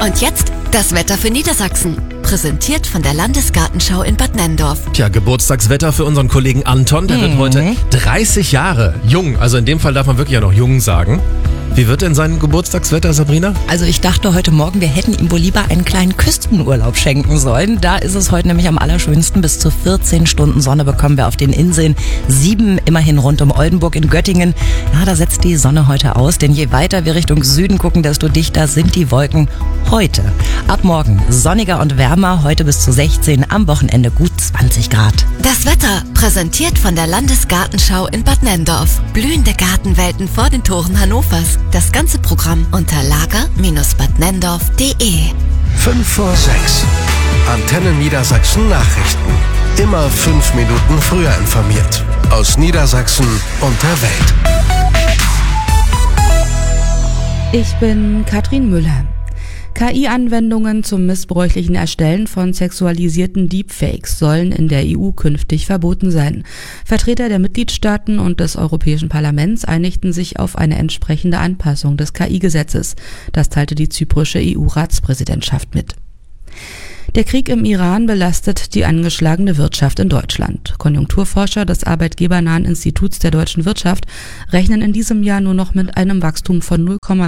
Und jetzt das Wetter für Niedersachsen. Präsentiert von der Landesgartenschau in Bad Nenndorf. Tja, Geburtstagswetter für unseren Kollegen Anton. Der wird heute 30 Jahre jung. Also in dem Fall darf man wirklich ja noch jung sagen. Wie wird denn sein Geburtstagswetter, Sabrina? Also ich dachte heute Morgen, wir hätten ihm wohl lieber einen kleinen Küstenurlaub schenken sollen. Da ist es heute nämlich am allerschönsten. Bis zu 14 Stunden Sonne bekommen wir auf den Inseln. 7 immerhin rund um Oldenburg in Göttingen. Ja, da setzt die Sonne heute aus, denn je weiter wir Richtung Süden gucken, desto dichter sind die Wolken heute. Ab morgen sonniger und wärmer, heute bis zu 16, am Wochenende gut 20 Grad. Das Wetter präsentiert von der Landesgartenschau in Bad Nenndorf. Blühende Gartenwelten vor den Toren Hannovers. Das ganze Programm unter lager-badnendorf.de. 5 vor 6. Antenne Niedersachsen Nachrichten. Immer 5 Minuten früher informiert. Aus Niedersachsen und der Welt. Ich bin Katrin Müller. KI-Anwendungen zum missbräuchlichen Erstellen von sexualisierten Deepfakes sollen in der EU künftig verboten sein. Vertreter der Mitgliedstaaten und des Europäischen Parlaments einigten sich auf eine entsprechende Anpassung des KI-Gesetzes. Das teilte die zyprische EU-Ratspräsidentschaft mit. Der Krieg im Iran belastet die angeschlagene Wirtschaft in Deutschland. Konjunkturforscher des Arbeitgebernahen Instituts der deutschen Wirtschaft rechnen in diesem Jahr nur noch mit einem Wachstum von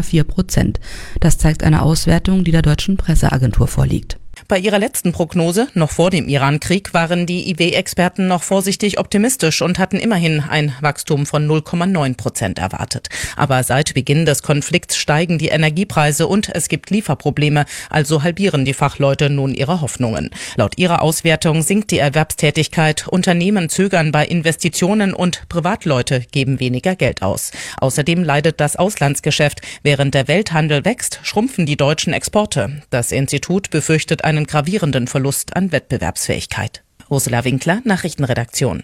0,4%. Das zeigt eine Auswertung, die der deutschen Presseagentur vorliegt. Bei ihrer letzten Prognose, noch vor dem Iran-Krieg, waren die IW-Experten noch vorsichtig optimistisch und hatten immerhin ein Wachstum von 0,9% erwartet. Aber seit Beginn des Konflikts steigen die Energiepreise und es gibt Lieferprobleme, also halbieren die Fachleute nun ihre Hoffnungen. Laut ihrer Auswertung sinkt die Erwerbstätigkeit, Unternehmen zögern bei Investitionen und Privatleute geben weniger Geld aus. Außerdem leidet das Auslandsgeschäft. Während der Welthandel wächst, schrumpfen die deutschen Exporte. Das Institut befürchtet einen gravierenden Verlust an Wettbewerbsfähigkeit. Ursula Winkler, Nachrichtenredaktion.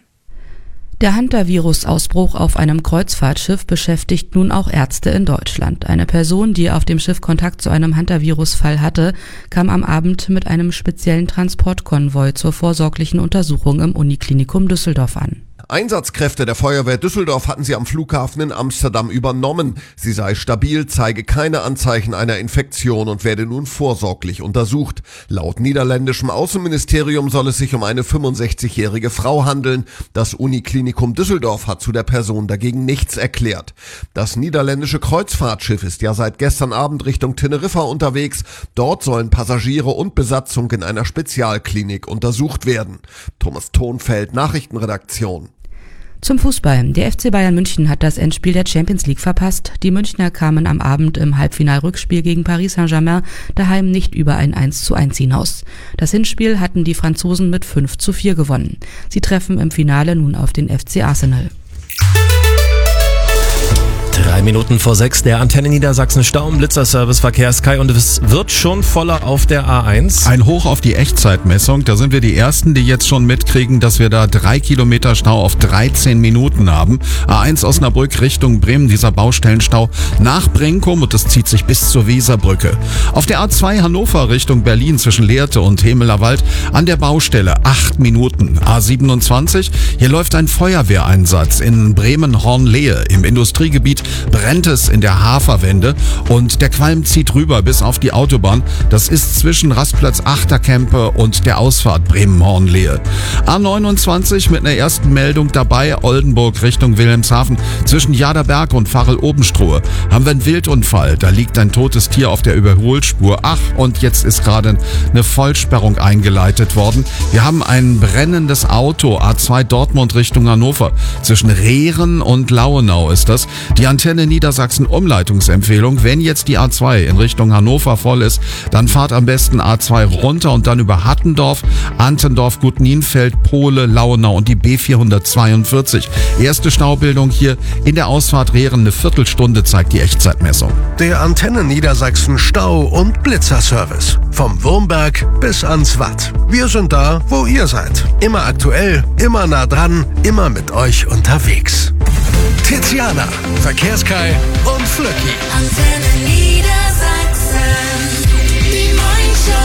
Der Hantavirus-Ausbruch auf einem Kreuzfahrtschiff beschäftigt nun auch Ärzte in Deutschland. Eine Person, die auf dem Schiff Kontakt zu einem Hantavirus-Fall hatte, kam am Abend mit einem speziellen Transportkonvoi zur vorsorglichen Untersuchung im Uniklinikum Düsseldorf an. Einsatzkräfte der Feuerwehr Düsseldorf hatten sie am Flughafen in Amsterdam übernommen. Sie sei stabil, zeige keine Anzeichen einer Infektion und werde nun vorsorglich untersucht. Laut niederländischem Außenministerium soll es sich um eine 65-jährige Frau handeln. Das Uniklinikum Düsseldorf hat zu der Person dagegen nichts erklärt. Das niederländische Kreuzfahrtschiff ist ja seit gestern Abend Richtung Teneriffa unterwegs. Dort sollen Passagiere und Besatzung in einer Spezialklinik untersucht werden. Thomas Thonfeld, Nachrichtenredaktion. Zum Fußball. Der FC Bayern München hat das Endspiel der Champions League verpasst. Die Münchner kamen am Abend im Halbfinalrückspiel gegen Paris Saint-Germain daheim nicht über ein 1:1 hinaus. Das Hinspiel hatten die Franzosen mit 5:4 gewonnen. Sie treffen im Finale nun auf den FC Arsenal. 3 Minuten vor 6, der Antenne Niedersachsen Stau im Blitzerservice Verkehr Sky und es wird schon voller auf der A1. Ein Hoch auf die Echtzeitmessung, da sind wir die Ersten, die jetzt schon mitkriegen, dass wir da 3 Kilometer Stau auf 13 Minuten haben. A1 Osnabrück Richtung Bremen, dieser Baustellenstau nach Brinkum und das zieht sich bis zur Weserbrücke. Auf der A2 Hannover Richtung Berlin zwischen Lehrte und Hemelerwald an der Baustelle 8 Minuten. A27, hier läuft ein Feuerwehreinsatz in Bremen-Hornlehe im Industriegebiet. Brennt es in der Haferwende und der Qualm zieht rüber bis auf die Autobahn. Das ist zwischen Rastplatz Achterkempe und der Ausfahrt Bremen-Hornlehe. A29 mit einer ersten Meldung dabei, Oldenburg Richtung Wilhelmshaven. Zwischen Jaderberg und Varel-Obenstrohe haben wir einen Wildunfall. Da liegt ein totes Tier auf der Überholspur. Ach, und jetzt ist gerade eine Vollsperrung eingeleitet worden. Wir haben ein brennendes Auto, A2 Dortmund Richtung Hannover. Zwischen Rehren und Lauenau ist das. Die Antenne Niedersachsen Umleitungsempfehlung. Wenn jetzt die A2 in Richtung Hannover voll ist, dann fahrt am besten A2 runter und dann über Hattendorf, Antendorf, Gutnienfeld, Pohle, Lauenau und die B442. Erste Staubildung hier in der Ausfahrt Rehren, eine Viertelstunde zeigt die Echtzeitmessung. Der Antenne Niedersachsen Stau- und Blitzerservice. Vom Wurmberg bis ans Watt. Wir sind da, wo ihr seid. Immer aktuell, immer nah dran, immer mit euch unterwegs. Tiziana, Verkehrskai und Flöcki. Antenne Niedersachsen, die Morningshow.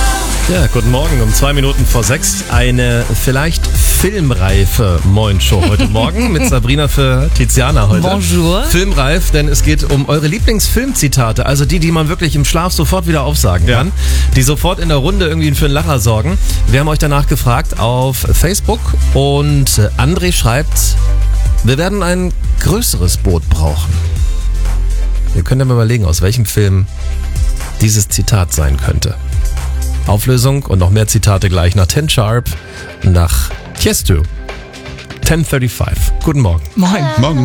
Ja, guten Morgen, um 2 Minuten vor 6. Eine vielleicht filmreife Moin-Show heute Morgen mit Sabrina für Tiziana heute. Bonjour. Filmreif, denn es geht um eure Lieblingsfilmzitate, also die man wirklich im Schlaf sofort wieder aufsagen kann, die sofort in der Runde irgendwie für einen Lacher sorgen. Wir haben euch danach gefragt auf Facebook und André schreibt, wir werden ein größeres Boot brauchen. Ihr könnt ja mal überlegen, aus welchem Film dieses Zitat sein könnte. Auflösung und noch mehr Zitate gleich nach 10 Sharp, nach Tiesto. 10:35. Guten Morgen. Moin. Morgen.